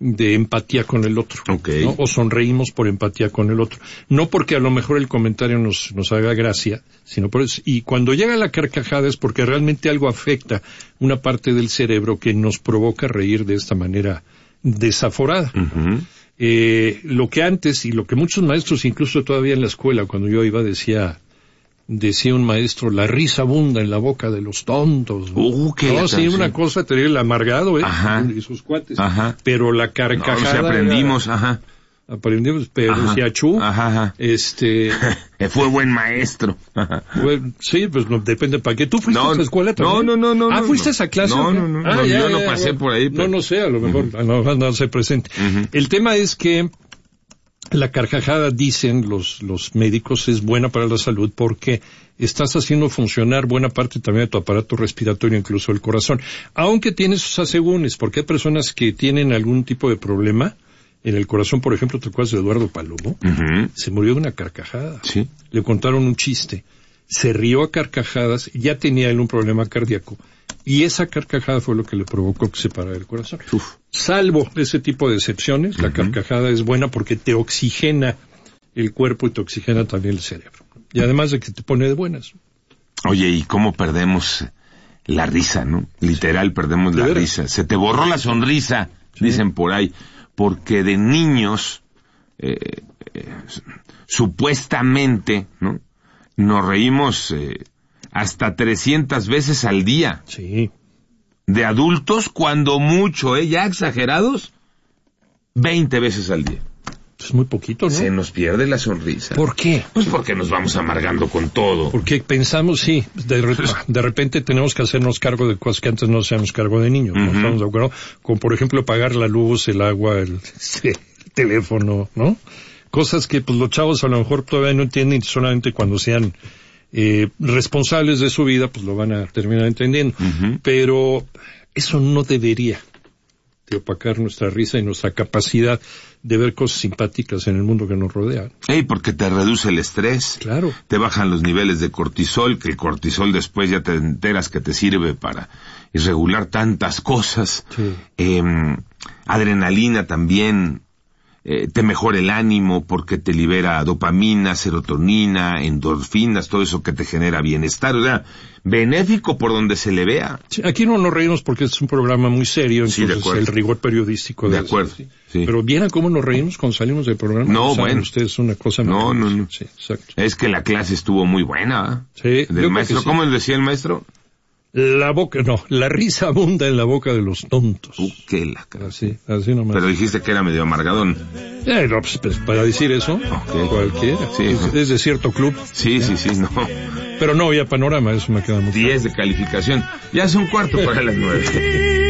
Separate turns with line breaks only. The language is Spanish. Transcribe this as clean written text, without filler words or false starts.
de empatía con el otro,
Okay.
¿no? O sonreímos por empatía con el otro. No porque a lo mejor el comentario nos haga gracia, sino por eso. Y cuando llega la carcajada es porque realmente algo afecta una parte del cerebro que nos provoca reír de esta manera desaforada.
Uh-huh.
Lo que antes, y lo que muchos maestros, incluso todavía en la escuela, cuando yo iba, decía un maestro, la risa abunda en la boca de los tontos.
¿Qué
sí, una cosa terrible, el amargado,
Ajá.
y sus cuates.
Ajá.
Pero la carcajada...
No, si aprendimos,
aprendimos, pero
ajá.
decía Chu,
Ajá. Fue buen maestro.
Bueno, sí, pues no, depende para qué. ¿Tú fuiste a esa escuela también?
No.
¿Fuiste a esa clase?
No, yo no pasé por ahí. Pero...
No sé, a lo mejor no sé presente.
Uh-huh.
El tema es que la carcajada, dicen los médicos, es buena para la salud porque estás haciendo funcionar buena parte también de tu aparato respiratorio, incluso el corazón. Aunque tiene sus asegúnes, porque hay personas que tienen algún tipo de problema en el corazón. Por ejemplo, ¿te acuerdas de Eduardo Palomo?
Uh-huh.
Se murió de una carcajada.
Sí.
Le contaron un chiste. Se rió a carcajadas, ya tenía él un problema cardíaco. Y esa carcajada fue lo que le provocó que se parara el corazón.
Uf.
Salvo ese tipo de excepciones, la carcajada es buena porque te oxigena el cuerpo y te oxigena también el cerebro. Y además de que te pone de buenas.
Oye, ¿y cómo perdemos la risa, no? Literal, perdemos la risa. Se te borró la sonrisa, dicen por ahí, porque de niños, supuestamente, ¿no? Nos reímos hasta 300 veces al día.
Sí.
De adultos, cuando mucho, ya exagerados, 20 veces al día.
Es muy poquito, ¿no?
Se nos pierde la sonrisa.
¿Por qué?
Pues porque nos vamos amargando con todo.
Porque pensamos, sí, de repente tenemos que hacernos cargo de cosas que antes no hacíamos cargo de niños, ¿no? ¿Estamos de acuerdo? Como por ejemplo pagar la luz, el agua, el teléfono, ¿no? Cosas que pues los chavos a lo mejor todavía no entienden, solamente cuando sean responsables de su vida, pues lo van a terminar entendiendo. Pero eso no debería de opacar nuestra risa y nuestra capacidad de ver cosas simpáticas en el mundo que nos rodea.
Porque te reduce el estrés.
Claro.
Te bajan los niveles de cortisol, que el cortisol después ya te enteras que te sirve para regular tantas cosas.
Sí.
Adrenalina también. Te mejora el ánimo porque te libera dopamina, serotonina, endorfinas, todo eso que te genera bienestar. O sea, benéfico por donde se le vea.
Sí, aquí no nos reímos porque es un programa muy serio, entonces el rigor periodístico.
De acuerdo.
Sí.
Sí.
Pero ¿vieran cómo nos reímos cuando salimos del programa?
No, bueno.
Ustedes una cosa
No.
Sí, exacto.
Es que la clase estuvo muy buena.
Sí.
Del maestro. Sí. ¿Cómo le decía el maestro?
La risa abunda en la boca de los tontos.
Qué la cara.
Así nomás.
Pero dijiste que era medio amargadón.
No, pues para decir eso, cualquiera.
Sí.
Es de cierto club.
Sí, no.
Pero no había panorama, eso me queda muy
10 de calificación. Ya es un cuarto para las 9.